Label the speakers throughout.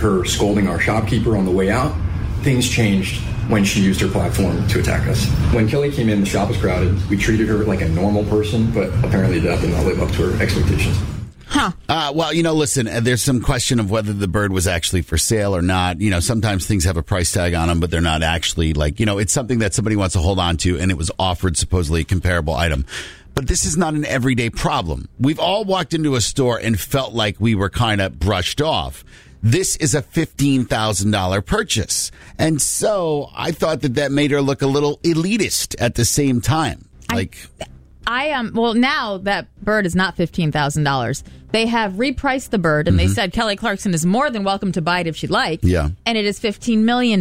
Speaker 1: her scolding our shopkeeper on the way out, things changed when she used her platform to attack us. When Kelly came in, the shop was crowded. We treated her like a normal person, but apparently that did not live up to her expectations.
Speaker 2: Well, listen, there's some question of whether the bird was actually for sale or not. Sometimes things have a price tag on them, but they're not actually it's something that somebody wants to hold on to, and it was offered supposedly a comparable item. But this is not an everyday problem. We've all walked into a store and felt like we were kind of brushed off. This is a $15,000 purchase. And so I thought that made her look a little elitist at the same time.
Speaker 3: Now that bird is not $15,000. They have repriced the bird, and they said Kelly Clarkson is more than welcome to buy it if she'd like.
Speaker 2: Yeah.
Speaker 3: And it is $15 million.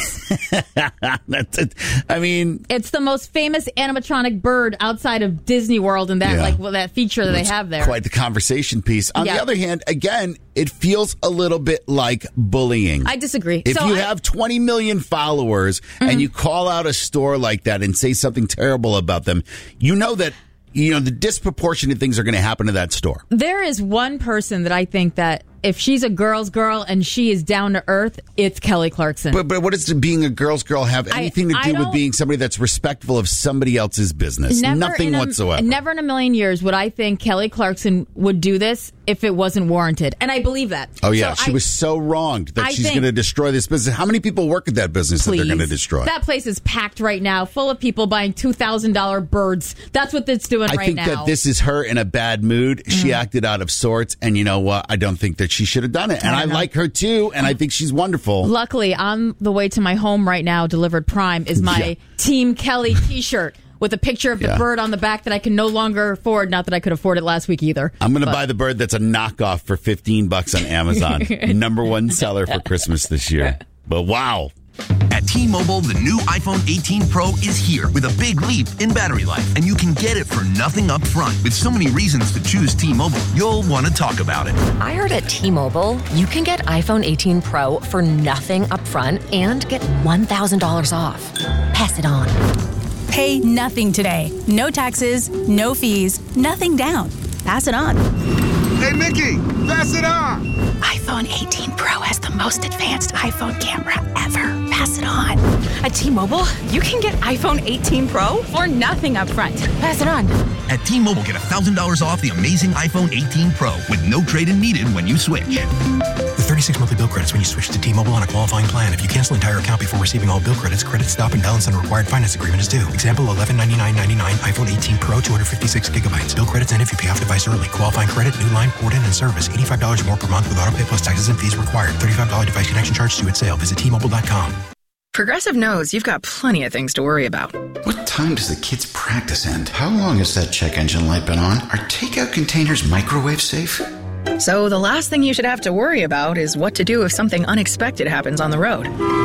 Speaker 2: That's it. I mean,
Speaker 3: it's the most famous animatronic bird outside of Disney World and that that feature that they have there.
Speaker 2: Quite the conversation piece. On the other hand, again, it feels a little bit like bullying.
Speaker 3: I disagree.
Speaker 2: If you have 20 million followers and you call out a store like that and say something terrible about them, that the disproportionate things are going to happen to that store.
Speaker 3: There is one person that I think that if she's a girl's girl and she is down to earth, it's Kelly Clarkson.
Speaker 2: But what does being a girl's girl have anything to do with being somebody that's respectful of somebody else's business? Nothing whatsoever.
Speaker 3: Never in a million years would I think Kelly Clarkson would do this if it wasn't warranted. And I believe that.
Speaker 2: Oh, yeah. She was so wronged that she's going to destroy this business. How many people work at that business that they're going to destroy?
Speaker 3: That place is packed right now, full of people buying $2,000 birds. That's what it's doing right now.
Speaker 2: I think that this is her in a bad mood. She acted out of sorts. And you know what? I don't think that she should have done it. And I like her, too. And I think she's wonderful.
Speaker 3: Luckily, on the way to my home right now, delivered Prime, is my Team Kelly T-shirt with a picture of the bird on the back that I can no longer afford. Not that I could afford it last week either.
Speaker 2: I'm going to buy the bird that's a knockoff for $15 on Amazon. Number one seller for Christmas this year. But wow.
Speaker 4: At T-Mobile, the new iPhone 18 Pro is here with a big leap in battery life, and you can get it for nothing up front. With so many reasons to choose T-Mobile, you'll want to talk about it.
Speaker 5: I heard at T-Mobile, you can get iPhone 18 Pro for nothing up front and get $1,000 off. Pass it on.
Speaker 6: Pay nothing today. No taxes, no fees, nothing down. Pass it on.
Speaker 7: Hey, Mickey, pass it on.
Speaker 6: iPhone 18 Pro has the most advanced iPhone camera ever. Pass it on.
Speaker 8: At T-Mobile, you can get iPhone 18 Pro for nothing up front. Pass it on.
Speaker 4: At T-Mobile, get $1,000 off the amazing iPhone 18 Pro with no trade-in needed when you switch.
Speaker 9: With 36 monthly bill credits when you switch to T-Mobile on a qualifying plan. If you cancel an entire account before receiving all bill credits, credit stop and balance on a required finance agreement is due. Example, $1199.99 iPhone 18 Pro, 256 gigabytes. Bill credits end if you pay off device early. Qualifying credit, new line, port in, and service. $85 more per month with auto pay plus taxes and fees required. $35 device connection charge due at sale. Visit T-Mobile.com.
Speaker 10: Progressive knows you've got plenty of things to worry about.
Speaker 11: What time does the kids' practice end? How long has that check engine light been on? Are takeout containers microwave safe?
Speaker 10: So the last thing you should have to worry about is what to do if something unexpected happens on the road.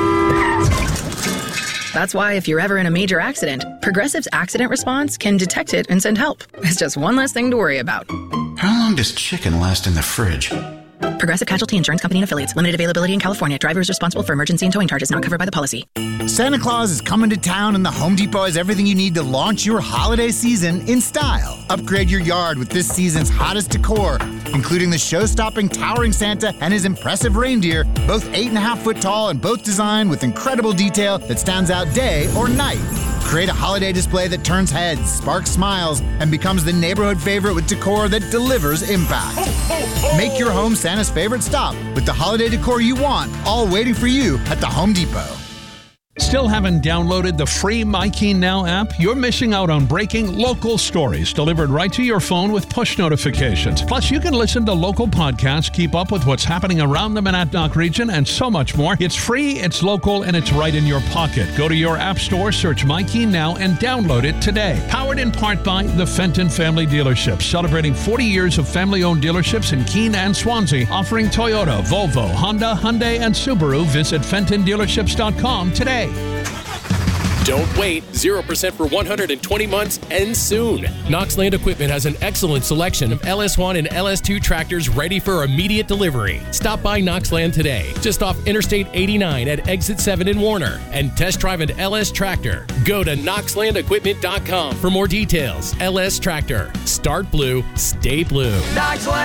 Speaker 10: That's why if you're ever in a major accident, Progressive's accident response can detect it and send help. It's just one less thing to worry about.
Speaker 11: How long does chicken last in the fridge?
Speaker 10: Progressive Casualty Insurance Company and Affiliates. Limited availability in California. Driver is responsible for emergency and towing charges not covered by the policy.
Speaker 12: Santa Claus is coming to town, and the Home Depot has everything you need to launch your holiday season in style. Upgrade your yard with this season's hottest decor, including the show-stopping towering Santa and his impressive reindeer, both 8.5 foot tall and both designed with incredible detail that stands out day or night. Create a holiday display that turns heads, sparks smiles, and becomes the neighborhood favorite with decor that delivers impact. Make your home Santa's favorite stop with the holiday decor you want, all waiting for you at the Home Depot.
Speaker 13: Still haven't downloaded the free MyKeen Now app? You're missing out on breaking local stories delivered right to your phone with push notifications. Plus, you can listen to local podcasts, keep up with what's happening around the Monadnock region, and so much more. It's free, it's local, and it's right in your pocket. Go to your app store, search MyKeen Now, and download it today. Powered in part by the Fenton Family Dealerships, celebrating 40 years of family-owned dealerships in Keene and Swansea, offering Toyota, Volvo, Honda, Hyundai, and Subaru. Visit FentonDealerships.com today.
Speaker 14: Don't wait. 0% for 120 months ends soon. Knox Land Equipment has an excellent selection of LS1 and LS2 tractors ready for immediate delivery. Stop by Knox Land today, just off Interstate 89 at Exit 7 in Warner, and test drive an LS tractor. Go to KnoxLandEquipment.com for more details. LS Tractor. Start blue, stay blue.
Speaker 15: Knox Land.